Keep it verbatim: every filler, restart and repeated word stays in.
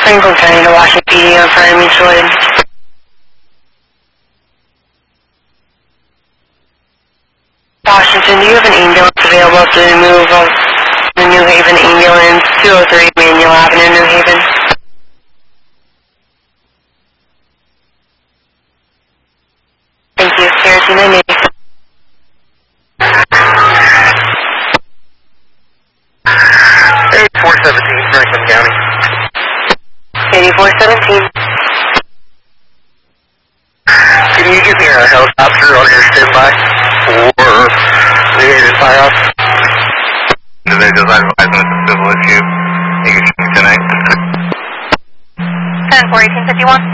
Franklin County to Washington P D on Friday Mutual Aid. Washington, do you have an ambulance available to move of the New Haven ambulance, two oh three Manuel Avenue, New Haven? Thank you. Kerosene and eighty-four. eighty-four seventeen, Franklin County. eighty-four seventeen. Can you give me a helicopter on your standby for the Haven Firehouse? Do they design advise when it's a civil issue? You can shoot me tonight. ten four eighteen fifty-one.